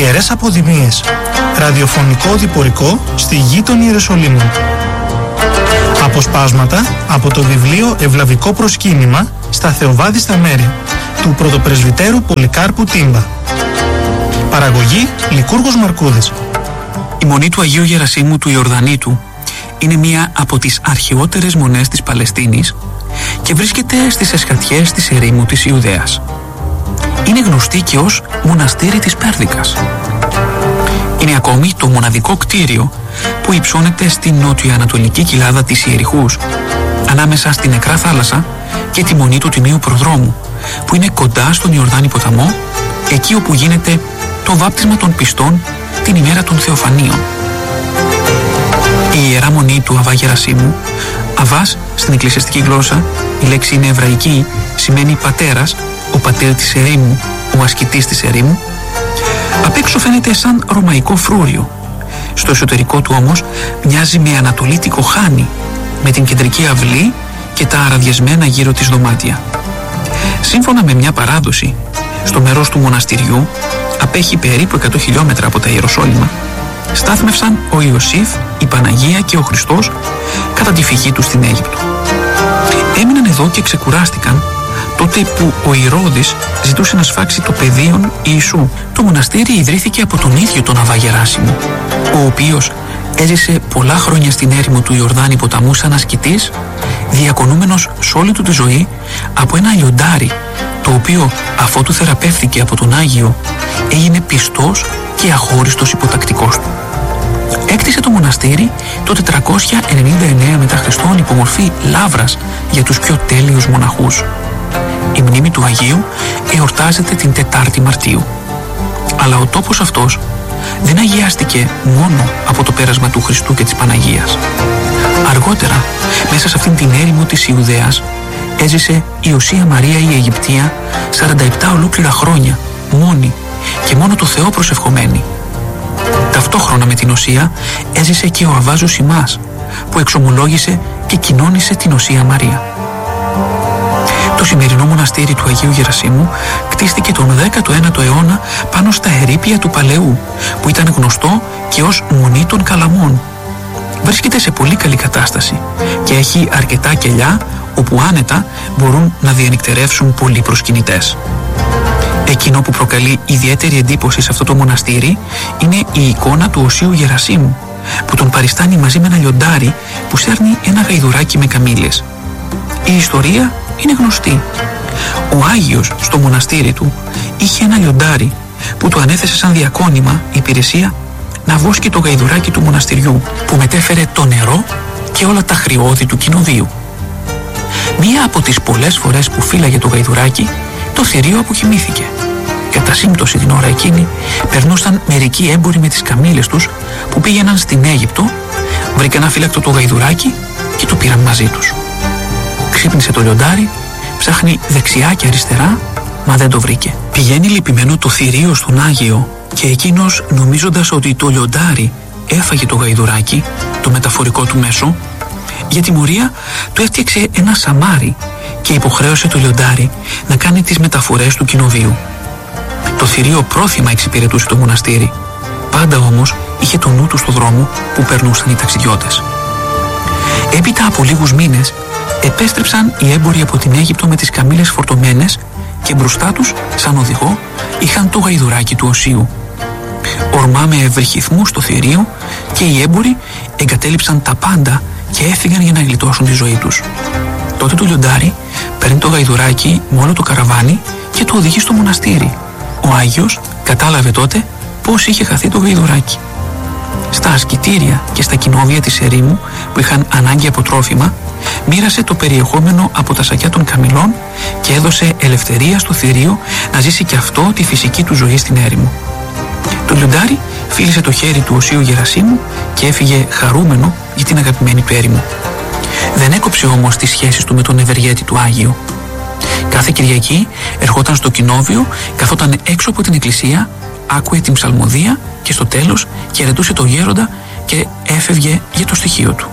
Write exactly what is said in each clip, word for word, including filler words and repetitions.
Ιερές Αποδημίες, ραδιοφωνικό διπορικό στη γείτονη Ιεροσολύμων. Αποσπάσματα από το βιβλίο «Ευλαβικό προσκύνημα στα Θεοβάδιστα μέρη» του πρωτοπρεσβυτέρου Πολυκάρπου Τύμπα. Παραγωγή Λικούργος Μαρκούδης. Η Μονή του Αγίου Γερασίμου του Ιορδανήτου είναι μία από τις αρχαιότερες μονές της Παλαιστίνης και βρίσκεται στις εσχατιές της ερήμου της Ιουδαίας. Είναι γνωστή και ως μοναστήρι της Πέρδικας. Είναι ακόμη το μοναδικό κτίριο που υψώνεται στην νότιο-ανατολική κοιλάδα της Ιεριχούς, ανάμεσα στην Νεκρά Θάλασσα και τη Μονή του Τιμίου Προδρόμου, που είναι κοντά στον Ιορδάνη ποταμό, εκεί όπου γίνεται το βάπτισμα των πιστών την ημέρα των Θεοφανίων. Η Ιερά Μονή του Αβά Γερασίμου, Αβάς στην εκκλησιαστική γλώσσα, η λέξη είναι εβραϊκή, σημαίνει πατέρας, ο πατέρ της ερήμου, ο ασκητής της ερήμου. Απ' έξω φαίνεται σαν ρωμαϊκό φρούριο. Στο εσωτερικό του όμως μοιάζει με ανατολίτικο χάνι, με την κεντρική αυλή και τα αραδιασμένα γύρω της δωμάτια. Σύμφωνα με μια παράδοση, στο μέρος του μοναστηριού, απέχει περίπου εκατό χιλιόμετρα από τα Ιεροσόλυμα, στάθμευσαν ο Ιωσήφ, η Παναγία και ο Χριστός κατά τη φυγή του στην Αίγυπτο. Έμειναν εδώ και ξεκουράστηκαν τότε που ο Ηρώδης ζητούσε να σφάξει το παιδίον Ιησού. Το μοναστήρι ιδρύθηκε από τον ίδιο τον Αβά Γεράσιμο, ο οποίος έζησε πολλά χρόνια στην έρημο του Ιορδάνη ποταμού σαν ασκητής, διακονούμενος σ' όλη του τη ζωή από ένα λιοντάρι, το οποίο αφότου θεραπεύθηκε από τον Άγιο έγινε πιστός και αχώριστος υποτακτικός του. Έκτισε το μοναστήρι το τετρακόσια ενενήντα εννέα μετά Χριστόν υπομορφή λαύρας για τους πιο τέλειους μοναχούς. Η μνήμη του Αγίου εορτάζεται την Τετάρτη Μαρτίου. Αλλά ο τόπος αυτός δεν αγιάστηκε μόνο από το πέρασμα του Χριστού και της Παναγίας. Αργότερα, μέσα σε αυτήν την έρημο της Ιουδαίας, έζησε η Οσία Μαρία η Αιγυπτία σαράντα επτά ολόκληρα χρόνια, μόνη και μόνο το Θεό προσευχομένη. Ταυτόχρονα με την Οσία έζησε και ο Αββάς Ζωσιμάς, που εξομολόγησε και κοινώνησε την Οσία Μαρία. Το σημερινό μοναστήρι του Αγίου Γερασίμου κτίστηκε τον δέκατο ένατο αιώνα πάνω στα ερείπια του Παλαιού, που ήταν γνωστό και ως Μονή των Καλαμών. Βρίσκεται σε πολύ καλή κατάσταση και έχει αρκετά κελιά όπου άνετα μπορούν να διανυκτερεύσουν πολλοί προσκυνητές. Εκείνο που προκαλεί ιδιαίτερη εντύπωση σε αυτό το μοναστήρι είναι η εικόνα του Οσίου Γερασίμου, που τον παριστάνει μαζί με ένα λιοντάρι που σέρνει ένα γαϊδουράκι με καμήλες. Η ιστορία είναι γνωστή. Ο Άγιος στο μοναστήρι του είχε ένα λιοντάρι που του ανέθεσε σαν διακόνημα υπηρεσία να βόσκει το γαϊδουράκι του μοναστηριού, που μετέφερε το νερό και όλα τα χρειώδη του κοινοδίου. Μία από τις πολλές φορές που φύλαγε το γαϊδουράκι, το θηρίο αποκοιμήθηκε. Κατά σύμπτωση την ώρα εκείνη περνούσαν μερικοί έμποροι με τις καμήλες τους που πήγαιναν στην Αίγυπτο, βρήκαν αφύλακτο το γαϊδουράκι και το πήραν μαζί τους. Ξύπνησε το λιοντάρι, ψάχνει δεξιά και αριστερά, μα δεν το βρήκε. Πηγαίνει λυπημένο το θηρίο στον Άγιο και εκείνος, νομίζοντας ότι το λιοντάρι έφαγε το γαϊδουράκι, το μεταφορικό του μέσο, για τιμωρία του έφτιαξε ένα σαμάρι και υποχρέωσε το λιοντάρι να κάνει τις μεταφορές του κοινοβίου. Το θηρίο πρόθυμα εξυπηρετούσε το μοναστήρι, πάντα όμως είχε το νου του στο δρόμο που περνούσαν οι ταξιδιώτες. Έπειτα από λίγους μήνες επέστρεψαν οι έμποροι από την Αίγυπτο με τις καμήλες φορτωμένες και μπροστά τους, σαν οδηγό, είχαν το γαϊδουράκι του Οσίου. Ορμά με ευρυχηθμούς στο θηρίο και οι έμποροι εγκατέλειψαν τα πάντα και έφυγαν για να γλιτώσουν τη ζωή τους. Τότε το λιοντάρι παίρνει το γαϊδουράκι με όλο το καραβάνι και το οδηγεί στο μοναστήρι. Ο Άγιος κατάλαβε τότε πώς είχε χαθεί το γαϊδουράκι. Στα ασκητήρια και στα κοινόβια της ερήμου που είχαν ανάγκη από τρόφιμα, μοίρασε το περιεχόμενο από τα σακιά των καμηλών και έδωσε ελευθερία στο θηρίο να ζήσει και αυτό τη φυσική του ζωή στην έρημο. Το λιοντάρι φίλησε το χέρι του Οσίου Γερασίμου και έφυγε χαρούμενο για την αγαπημένη του έρημο. Δεν έκοψε όμως τις σχέσεις του με τον ευεργέτη του Άγιο. Κάθε Κυριακή ερχόταν στο κοινόβιο, καθόταν έξω από την εκκλησία, άκουε την ψαλμοδία και στο τέλος χαιρετούσε το γέροντα και έφευγε για το στοιχείο του.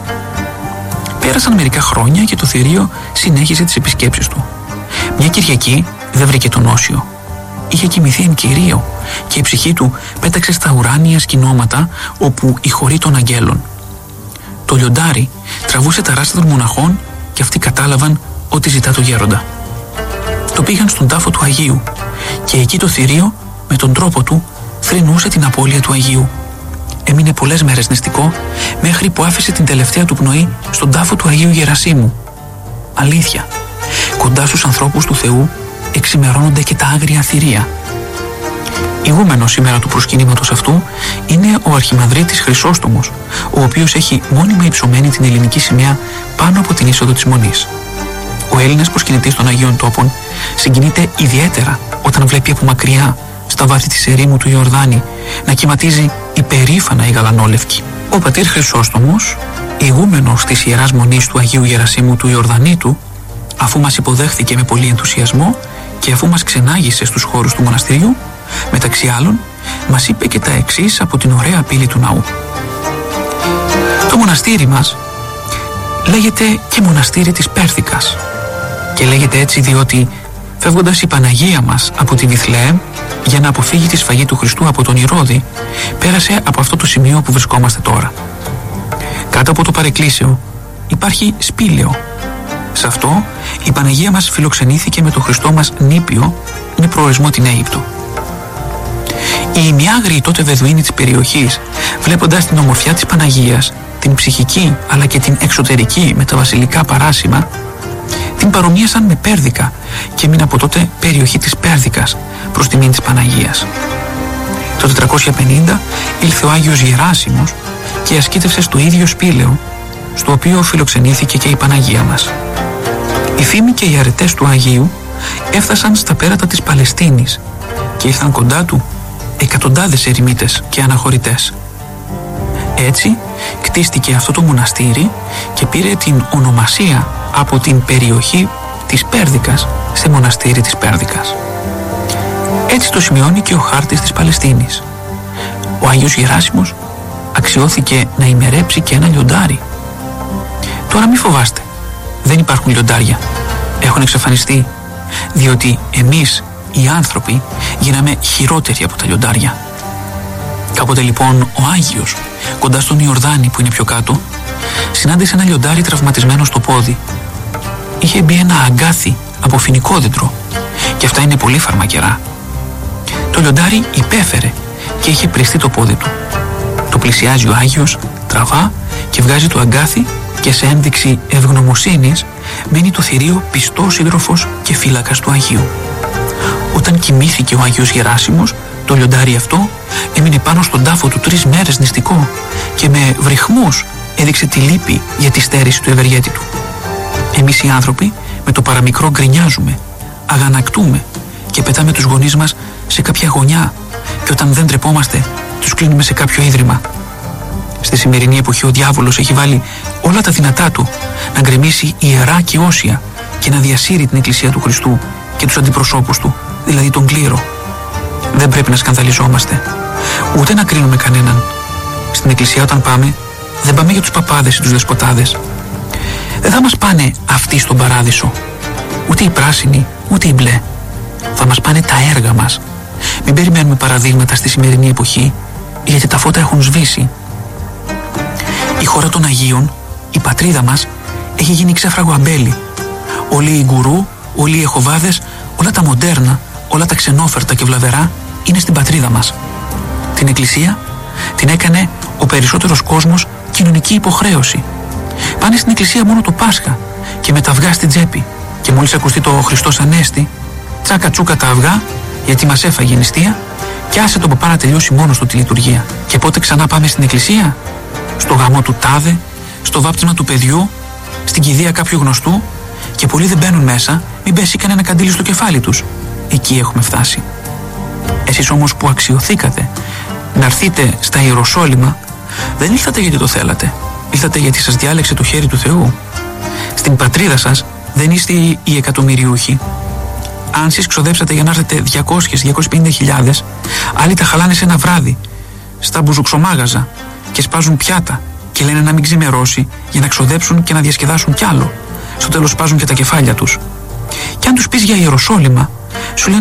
Πέρασαν μερικά χρόνια και το θηρίο συνέχισε τις επισκέψεις του. Μια Κυριακή δεν βρήκε τον Όσιο. είχε κοιμηθεί εν Κυρίω και η ψυχή του πέταξε στα ουράνια σκηνώματα όπου η χορή των αγγέλων. Το λιοντάρι τραβούσε τα ράστα των μοναχών και αυτοί κατάλαβαν ότι ζητά το γέροντα. Το πήγαν στον τάφο του Αγίου και εκεί το θηρίο με τον τρόπο του θρηνούσε την απώλεια του Αγίου. Έμεινε πολλές μέρες νηστικό μέχρι που άφησε την τελευταία του πνοή στον τάφο του Αγίου Γερασίμου. Αλήθεια, κοντά στους ανθρώπους του Θεού εξημερώνονται και τα άγρια θηρία. Ηγούμενος σήμερα του προσκυνήματος αυτού είναι ο Αρχιμανδρίτης Χρυσόστομος, ο οποίος έχει μόνιμα υψωμένη την ελληνική σημαία πάνω από την είσοδο της Μονής. Ο Έλληνας προσκυνητής των Αγίων Τόπων συγκινείται ιδιαίτερα όταν βλέπει από μακριά, στα βάθη της ερήμου του Ιορδάνη, να κυματίζει υπερήφανα η γαλανόλευκη. Ο πατήρ Χρυσόστομος, ηγούμενος της Ιεράς Μονής του Αγίου Γερασίμου του Ιορδανήτου, αφού μας υποδέχθηκε με πολύ ενθουσιασμό και αφού μας ξενάγησε στους χώρους του μοναστηριού, μεταξύ άλλων, μας είπε και τα εξής από την ωραία πύλη του ναού. Το μοναστήρι μας λέγεται και μοναστήρι της Πέρθηκας και λέγεται έτσι διότι φεύγοντας η Παναγία μας από τη Βιθλεέμ για να αποφύγει τη σφαγή του Χριστού από τον Ηρώδη, πέρασε από αυτό το σημείο που βρισκόμαστε τώρα. Κάτω από το παρεκκλήσεο υπάρχει σπήλαιο. Σε αυτό η Παναγία μας φιλοξενήθηκε με τον Χριστό μας νήπιο με προορισμό την Αίγυπτο. Οι ημιάγριοι τότε Βεδουίνοι της περιοχής, βλέποντας την ομορφιά της Παναγίας, την ψυχική αλλά και την εξωτερική με τα βασιλικά παράσημα, την παρομοίασαν με Πέρδικα και έμεινε από τότε περιοχή της Πέρδικας προς τιμήν της Παναγίας. Το τετρακόσια πενήντα ήλθε ο Άγιος Γεράσιμος και ασκήτευσε στο ίδιο σπήλαιο, στο οποίο φιλοξενήθηκε και η Παναγία μας. Οι φήμοι και οι αρετές του Αγίου έφτασαν στα πέρατα της Παλαιστίνης και ήρθαν κοντά του εκατοντάδες ερημίτες και αναχωρητές. Έτσι κτίστηκε αυτό το μοναστήρι και πήρε την ονομασία από την περιοχή της Πέρδικας σε μοναστήρι της Πέρδικας. Έτσι το σημειώνει και ο χάρτης της Παλαιστίνης. Ο Άγιος Γεράσιμος αξιώθηκε να ημερέψει και ένα λιοντάρι. Τώρα μη φοβάστε, δεν υπάρχουν λιοντάρια, έχουν εξαφανιστεί, διότι εμείς οι άνθρωποι γίναμε χειρότεροι από τα λιοντάρια. Κάποτε λοιπόν ο Άγιος, κοντά στον Ιορδάνη που είναι πιο κάτω, συνάντησε ένα λιοντάρι τραυματισμένο στο πόδι. Είχε μπει ένα αγκάθι από φοινικόδεντρο και αυτά είναι πολύ φαρμακερά. Το λιοντάρι υπέφερε και είχε πριστεί το πόδι του. Το πλησιάζει ο Άγιος, τραβά και βγάζει το αγκάθι και σε ένδειξη ευγνωμοσύνης μένει το θηρίο πιστός σύντροφος και φύλακας του Αγίου. Όταν κοιμήθηκε ο Άγιος Γεράσιμος, το λιοντάρι αυτό έμεινε πάνω στον τάφο του τρεις μέρες νηστικό και με βρυχμούς έδειξε τη λύπη για τη στέρηση του ευεργέτη του. Εμείς οι άνθρωποι με το παραμικρό γκρινιάζουμε, αγανακτούμε και πετάμε τους γονείς μας σε κάποια γωνιά και όταν δεν τρεπόμαστε τους κλείνουμε σε κάποιο ίδρυμα. Στη σημερινή εποχή ο διάβολος έχει βάλει όλα τα δυνατά του να γκρεμίσει ιερά και όσια και να διασύρει την Εκκλησία του Χριστού και τους αντιπροσώπους του, δηλαδή τον κλήρο. Δεν πρέπει να σκανδαλιζόμαστε, ούτε να κρίνουμε κανέναν. Στην Εκκλησία όταν πάμε, δεν πάμε για τους παπάδες ή τους δεσποτάδες. Δεν θα μας πάνε αυτοί στον παράδεισο, ούτε οι πράσινοι, ούτε οι μπλε. Θα μας πάνε τα έργα μας. Μην περιμένουμε παραδείγματα στη σημερινή εποχή, γιατί τα φώτα έχουν σβήσει. Η χώρα των Αγίων, η πατρίδα μας, έχει γίνει ξέφραγο αμπέλι. Όλοι οι γκουρού, όλοι οι εχοβάδες, όλα τα μοντέρνα, όλα τα ξενόφερτα και βλαβερά είναι στην πατρίδα μας. Την Εκκλησία την έκανε ο περισσότερος κόσμος κοινωνική υποχρέωση. Πάνε στην Εκκλησία μόνο το Πάσχα και με τα αυγά στην τσέπη και μόλις ακουστεί το Χριστός Ανέστη, τσάκα τσούκα τα αυγά γιατί μας έφαγε η νηστεία και άσε τον παπά να τελειώσει μόνος του τη λειτουργία. Και πότε ξανά πάμε στην Εκκλησία? Στο γαμό του τάδε, στο βάπτισμα του παιδιού, στην κηδεία κάποιου γνωστού και πολλοί δεν μπαίνουν μέσα, μην πέσει κανένα καντήλι στο κεφάλι τους. Εκεί έχουμε φτάσει. Εσείς όμως που αξιωθήκατε να έρθετε στα Ιεροσόλυμα, δεν ήλθατε γιατί το θέλατε. Ήλθατε γιατί σας διάλεξε το χέρι του Θεού. Στην πατρίδα σας δεν είστε οι εκατομμυριούχοι. Αν εσείς ξοδέψατε για να έρθετε διακόσιες με διακόσιες πενήντα χιλιάδες, άλλοι τα χαλάνε σε ένα βράδυ, στα μπουζουξομάγαζα και σπάζουν πιάτα και λένε να μην ξημερώσει για να ξοδέψουν και να διασκεδάσουν κι άλλο. Στο τέλος σπάζουν και τα κεφάλια τους. Και αν τους πεις για Ιεροσόλυμα, σου λένε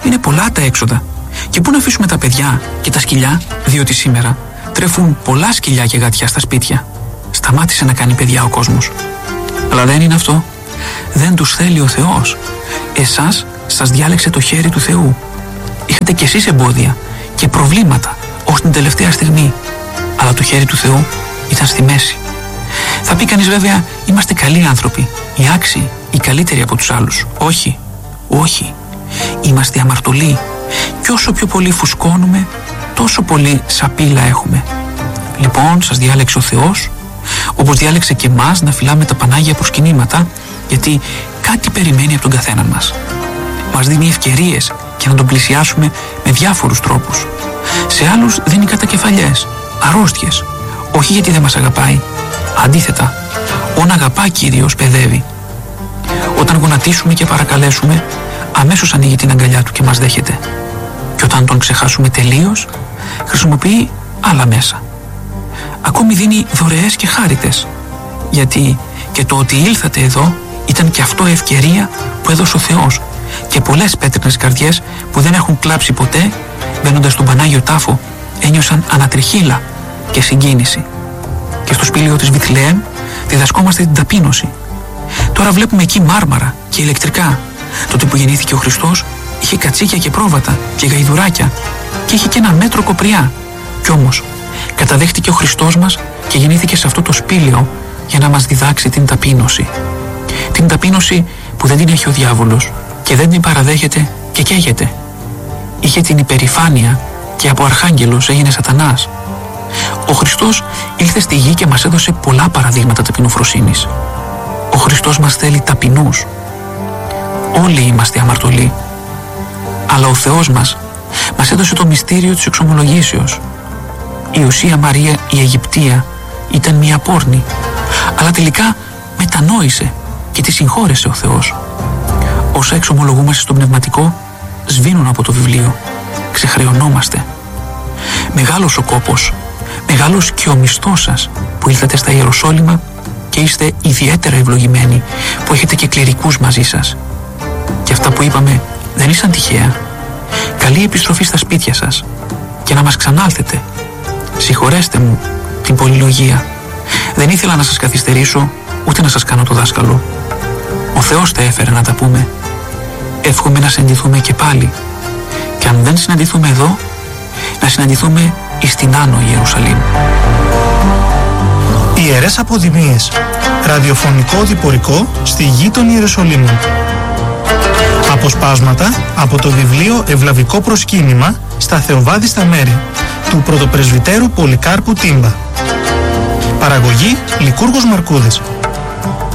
Είναι πολλά τα έξοδα. Και πού να αφήσουμε τα παιδιά και τα σκυλιά, διότι σήμερα τρέφουν πολλά σκυλιά και γατιά στα σπίτια. Σταμάτησε να κάνει παιδιά ο κόσμος. Αλλά δεν είναι αυτό. Δεν τους θέλει ο Θεός. Εσάς σας διάλεξε το χέρι του Θεού. Είχατε κι εσείς εμπόδια και προβλήματα ως την τελευταία στιγμή. Αλλά το χέρι του Θεού ήταν στη μέση. Θα πει κανείς βέβαια, είμαστε καλοί άνθρωποι, οι άξιοι, οι καλύτεροι από τους άλλους. Όχι, όχι. Είμαστε αμαρτωλοί. Και όσο πιο πολύ φουσκώνουμε, τόσο πολύ σαπίλα έχουμε. Λοιπόν, σας διάλεξε ο Θεός, όπως διάλεξε και εμάς να φυλάμε τα Πανάγια προσκυνήματα, γιατί κάτι περιμένει από τον καθέναν μας. Μας δίνει ευκαιρίες και να τον πλησιάσουμε με διάφορους τρόπους. Σε άλλους δίνει κατακεφαλιές, αρρώστιες, όχι γιατί δεν μας αγαπάει. Αντίθετα, όν αγαπά Κύριος παιδεύει. Όταν γονατίσουμε και παρακαλέσουμε, αμέσως ανοίγει την αγκαλιά του και μας δέχεται. Και όταν τον ξεχάσουμε τελείως, χρησιμοποιεί άλλα μέσα. Ακόμη δίνει δωρεές και χάριτες, γιατί και το ότι ήλθατε εδώ ήταν και αυτό ευκαιρία που έδωσε ο Θεός, και πολλές πέτρινες καρδιές που δεν έχουν κλάψει ποτέ, μπαίνοντας στον Πανάγιο Τάφο, ένιωσαν ανατριχύλα και συγκίνηση. Και στο σπήλαιο της Βιθλεέμ διδασκόμαστε την ταπείνωση. Τώρα βλέπουμε εκεί μάρμαρα και ηλεκτρικά. Τότε που γεννήθηκε ο Χριστός είχε κατσίκια και πρόβατα και γαϊδουράκια και είχε και ένα μέτρο κοπριά. Κι όμως καταδέχτηκε ο Χριστός μας και γεννήθηκε σε αυτό το σπήλαιο για να μας διδάξει την ταπείνωση. Την ταπείνωση που δεν την έχει ο διάβολος και δεν την παραδέχεται και καίγεται. Είχε την υπερηφάνεια και από αρχάγγελος έγινε σατανάς. Ο Χριστός ήλθε στη γη και μας έδωσε πολλά παραδείγματα ταπεινοφροσύνης. Ο Χριστός μας θέλει ταπεινούς. Όλοι είμαστε αμαρτωλοί. Αλλά ο Θεός μας μας έδωσε το μυστήριο της εξομολογήσεως. Η Ουσία Μαρία η Αιγυπτία ήταν μια πόρνη, αλλά τελικά μετανόησε και τη συγχώρεσε ο Θεός. Όσα εξομολογούμαστε στο πνευματικό σβήνουν από το βιβλίο. Ξεχρεωνόμαστε. Μεγάλος ο κόπος, μεγάλος και ο μισθός σας που ήλθατε στα Ιεροσόλυμα και είστε ιδιαίτερα ευλογημένοι που έχετε και κληρικούς μαζί σας. Και αυτά που είπαμε δεν ήσαν τυχαία. Καλή επιστροφή στα σπίτια σας και να μας ξανάλθετε. Συγχωρέστε μου την πολυλογία. Δεν ήθελα να σας καθυστερήσω ούτε να σας κάνω το δάσκαλο. Ο Θεός τα έφερε να τα πούμε. Εύχομαι να συναντηθούμε και πάλι. Και αν δεν συναντηθούμε εδώ, να συναντηθούμε εις την Άνω Ιερουσαλήμ. Ιερές Αποδημίες. Ραδιοφωνικό διπορικό στη γη των Ιεροσολύμων. Αποσπάσματα από το βιβλίο «Ευλαβικό προσκύνημα στα Θεοβάδιστα μέρη» του πρωτοπρεσβυτέρου Πολυκάρπου Τίμπα. Παραγωγή Λικούργος Μαρκούδης.